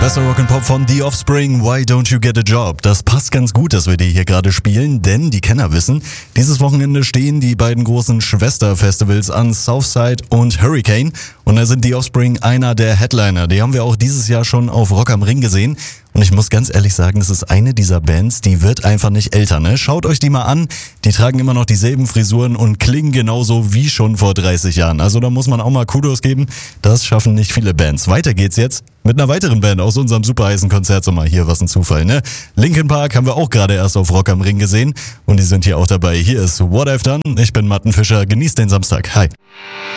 Bester Rock'n'Pop von The Offspring, Why Don't You Get a Job? Das passt ganz gut, dass wir die hier gerade spielen, denn die Kenner wissen, dieses Wochenende stehen die beiden großen Schwesterfestivals an, Southside und Hurricane. Und da sind The Offspring einer der Headliner. Die haben wir auch dieses Jahr schon auf Rock am Ring gesehen. Und ich muss ganz ehrlich sagen, das ist eine dieser Bands, die wird einfach nicht älter, ne? Schaut euch die mal an. Die tragen immer noch dieselben Frisuren und klingen genauso wie schon vor 30 Jahren. Also da muss man auch mal Kudos geben. Das schaffen nicht viele Bands. Weiter geht's jetzt mit einer weiteren Band aus unserem super heißen Konzertsommer. Hier, was ein Zufall, ne? Linkin Park haben wir auch gerade erst auf Rock am Ring gesehen. Und die sind hier auch dabei. Hier ist What I've Done. Ich bin Martin Fischer. Genießt den Samstag. Hi.